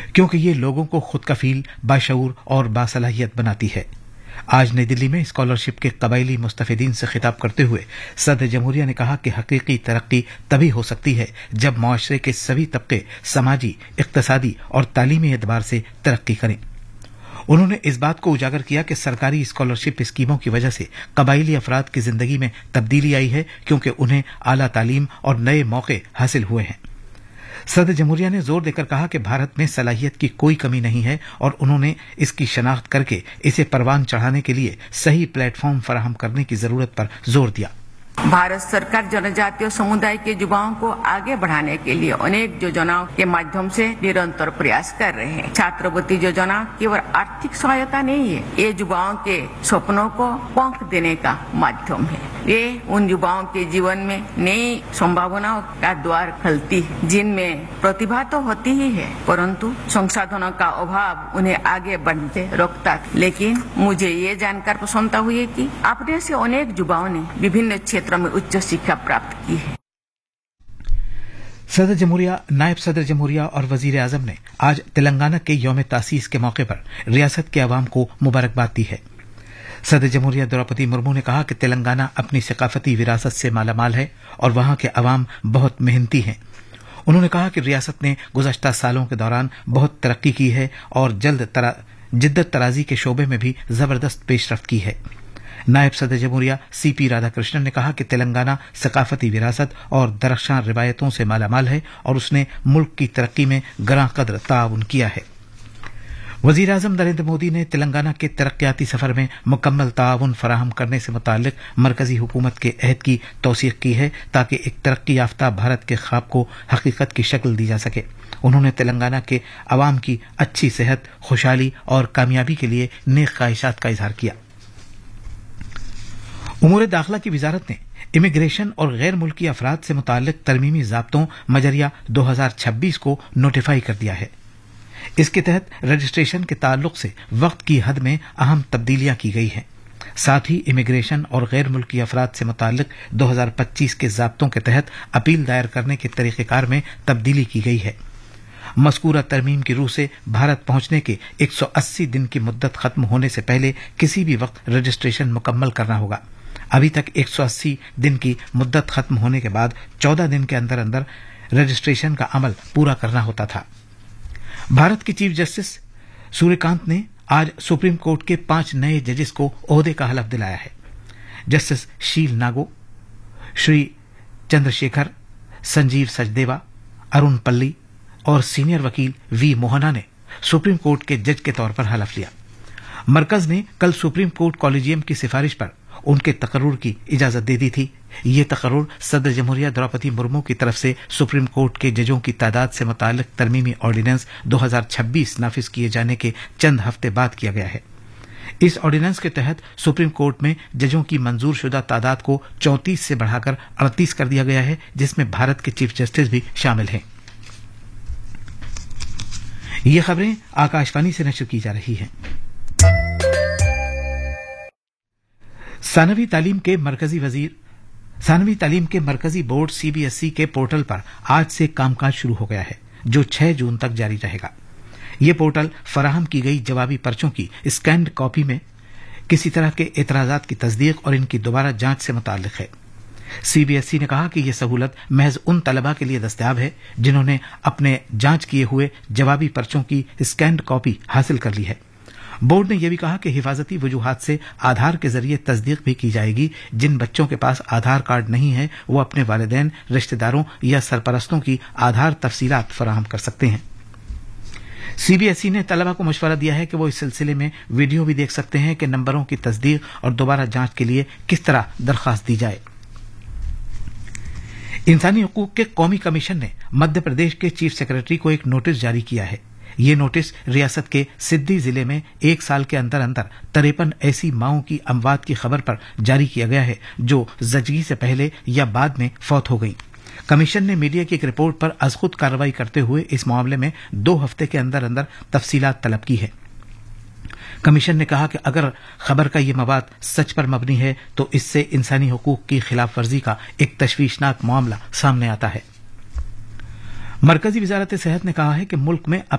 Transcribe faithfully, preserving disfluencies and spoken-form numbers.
क्योंकि ये लोगों को खुद कफील, बाशऊर और बासलाहियत बनाती है। आज नई दिल्ली में स्कॉलरशिप के कबायली मुस्तफिदीन से खिताब करते हुए सदर जमहूरिया ने कहा कि हकीकी तरक्की तभी हो सकती है जब मुआशरे के सभी तबके समाजी, इक्तसादी और तालीमी एतबार से तरक्की करें। उन्होंने इस बात को उजागर किया कि सरकारी स्कॉलरशिप स्कीमों की वजह से कबायली अफराद की जिंदगी में तब्दीली आई है, क्योंकि उन्हें आला तालीम और नए मौके हासिल हुए हैं। सदर जमहूरिया ने जोर देकर कहा कि भारत में सलाहियत की कोई कमी नहीं है और उन्होंने इसकी शनाख्त करके इसे परवान चढ़ाने के लिए सही प्लेटफॉर्म फराहम करने की जरूरत पर जोर दिया। भारत सरकार जनजातीय समुदाय के युवाओं को आगे बढ़ाने के लिए अनेक योजनाओं के माध्यम से निरंतर प्रयास कर रहे हैं। छात्रवृत्ति योजना केवल आर्थिक सहायता नहीं है, ये युवाओं के सपनों को पंख देने का माध्यम है। ये उन युवाओं के जीवन में नई संभावनाओं का द्वार खोलती है, जिनमें प्रतिभा तो होती ही है, परंतु संसाधनों का अभाव उन्हें आगे बढ़ते रोकता था। लेकिन मुझे ये जानकर प्रसन्नता हुई कि अपने से अनेक युवाओं ने विभिन्न क्षेत्रों में उच्च शिक्षा प्राप्त की है। सदर जमहूरिया, नायब सदर जमहूरिया और वजीर आजम ने आज तेलंगाना के यौम तासीस के मौके पर रियासत के अवाम को मुबारकबाद दी है। सदर जमहूरिया द्रौपदी मुर्मू ने कहा कि तेलंगाना अपनी सकाफती विरासत से मालामाल है और वहां के अवाम बहुत मेहनती हैं। उन्होंने कहा कि रियासत ने गुज़श्ता सालों के दौरान बहुत तरक्की की है और जल्द तरा, जिद्दत तराजी के शोबे में भी जबरदस्त पेशरफ्त की है। नायब सदर जमहूरिया सी पी राधाकृष्णन ने कहा कि तेलंगाना सकाफती विरासत और दरख्शां रिवायतों से मालामाल है और उसने मुल्क की तरक्की में गरां कदर ताउन किया है। वजीर आजम नरेंद्र मोदी ने तेलंगाना के तरक्याती सफर में मुकम्मल ताउन फराहम करने से मुताल्लिक मरकजी हुकूमत के अहद की तौसीक की है, ताकि एक तरक्की याफ्ता भारत के ख्वाब को हकीकत की शक्ल दी जा सके। उन्होंने तेलंगाना के अवाम की अच्छी सेहत, खुशहाली और कामयाबी के लिए नेक ख्वाहिशात का इजहार किया। उमूर दाखिला की वजारत ने इमिग्रेशन और गैर मुल्की अफराद से मुताल्लिक तरमीमी ज़ाब्तों मजरिया दो हजार छब्बीस को नोटिफाई कर दिया है। इसके तहत रजिस्ट्रेशन के ताल्लुक से वक्त की हद में अहम तब्दीलियां की गई हैं। साथ ही इमिग्रेशन और गैर मुल्की अफराद से मुताल्लिक दो हजार पच्चीस के ज़ाब्तों के तहत अपील दायर करने के तरीक़ेकार में तब्दीली की गई है। मज़कूरा तरमीम की रूह से भारत पहुंचने के एक सौ अस्सी दिन की मुद्दत खत्म होने से पहले किसी भी वक्त रजिस्ट्रेशन मुकम्मल करना होगा। अभी तक एक सौ अस्सी दिन की मुद्दत खत्म होने के बाद चौदह दिन के अंदर अंदर रजिस्ट्रेशन का अमल पूरा करना होता था। भारत के चीफ जस्टिस सूर्यकांत ने आज सुप्रीम कोर्ट के पांच नए जजेस को ओहदे का हलफ दिलाया है। जस्टिस शील नागो, श्री चंद्रशेखर, संजीव सचदेवा, अरुण पल्ली और सीनियर वकील वी मोहना ने सुप्रीम कोर्ट के जज के तौर पर हलफ लिया। मरकज ने कल सुप्रीम कोर्ट कॉलेजियम की सिफारिश पर उनके तकर्रुर की इजाजत दे दी थी। ये तकर्रुर सदर जमहूरिया द्रौपदी मुर्मू की तरफ से सुप्रीम कोर्ट के जजों की तादाद से मुताल्लिक तरमीमी ऑर्डिनेंस दो हजार छब्बीस नाफिज किए जाने के चंद हफ्ते बाद किया गया है। इस ऑर्डिनेंस के तहत सुप्रीम कोर्ट में जजों की मंजूर शुदा तादाद को चौंतीस से बढ़ाकर अड़तीस कर दिया गया है, जिसमें भारत के चीफ जस्टिस भी शामिल हैं। ये खबरें आकाशवाणी से नशर की जा रही हैं। सानवी तालीम के मरकजी वजीर सानवी तालीम के मरकजी board C B S E के पोर्टल पर आज से कामकाज शुरू हो गया है, जो छह जून तक जारी रहेगा। ये पोर्टल फराहम की गई जवाबी पर्चों की स्कैन्ड कॉपी में किसी तरह के एतराजात की तस्दीक और इनकी दोबारा जांच से मुताल्लिक है। सी बी एस ई ने कहा कि यह सहूलत महज उन तलबा के लिए दस्तयाब है जिन्होंने अपने जांच किए हुए जवाबी पर्चों की स्कैन्ड कॉपी हासिल कर ली है। बोर्ड ने यह भी कहा कि हिफाजती वजूहात से आधार के जरिए तस्दीक भी की जाएगी। जिन बच्चों के पास आधार कार्ड नहीं है वो अपने वालिदैन, रिश्तेदारों या सरपरस्तों की आधार तफसीलात फराहम कर सकते हैं। सी बी एस ई ने तलबा को मशवरा दिया है कि वो इस सिलसिले में वीडियो भी देख सकते हैं कि नंबरों की तस्दीक और दोबारा जांच के लिए किस तरह दरख्वास्त दी जाए। इंसानी हकूक के कौमी कमीशन ने मध्य प्रदेश के चीफ सेक्रेटरी को एक नोटिस जारी किया है। ये नोटिस रियासत के सिद्दी जिले में एक साल के अंदर अंदर तिरपन ऐसी माओं की अमवात की खबर पर जारी किया गया है जो जचगी से पहले या बाद में फौत हो गई। कमीशन ने मीडिया की एक रिपोर्ट पर अज खुद कार्रवाई करते हुए इस मामले में दो हफ्ते के अंदर अंदर तफसीलात तलब की है। कमीशन ने कहा कि अगर खबर का ये मवाद सच पर मबनी है तो इससे इंसानी हकूक की खिलाफ वर्जी का एक तशवीशनाक मामला सामने आता है। मरकजी वजारत सेहत ने कहा है कि मुल्क में